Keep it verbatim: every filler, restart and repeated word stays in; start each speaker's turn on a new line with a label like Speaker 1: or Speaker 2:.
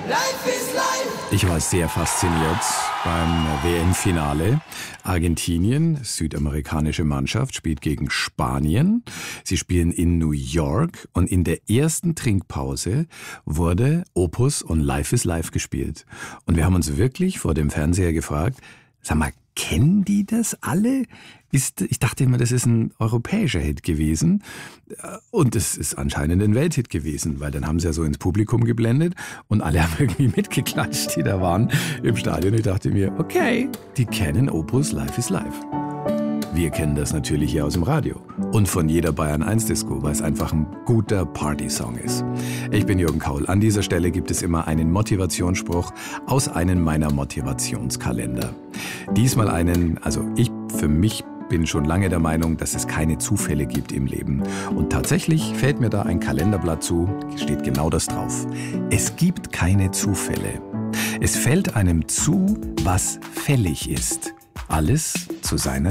Speaker 1: Ich war sehr fasziniert beim W M-Finale. Argentinien, südamerikanische Mannschaft, spielt gegen Spanien. Sie spielen in New York und in der ersten Trinkpause wurde Opus und Life is Life gespielt. Und wir haben uns wirklich vor dem Fernseher gefragt, sag mal, kennen die das alle? Ist, ich dachte immer, das ist ein europäischer Hit gewesen. Und es ist anscheinend ein Welthit gewesen, weil dann haben sie ja so ins Publikum geblendet und alle haben irgendwie mitgeklatscht, die da waren im Stadion. Ich dachte mir, okay, die kennen Opus Life is Life. Wir kennen das natürlich hier aus dem Radio und von jeder Bayern eins Disco, weil es einfach ein guter Party-Song ist. Ich bin Jürgen Kaul. An dieser Stelle gibt es immer einen Motivationsspruch aus einem meiner Motivationskalender. Diesmal einen, also ich für mich bin schon lange der Meinung, dass es keine Zufälle gibt im Leben. Und tatsächlich fällt mir da ein Kalenderblatt zu, steht genau das drauf. Es gibt keine Zufälle. Es fällt einem zu, was fällig ist. Alles zu seiner